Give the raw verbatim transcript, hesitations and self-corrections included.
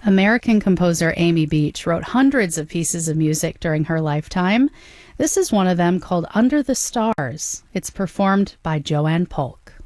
American composer Amy Beach wrote hundreds of pieces of music during her lifetime. This is one of them called Under the Stars. It's performed by Joanne Polk.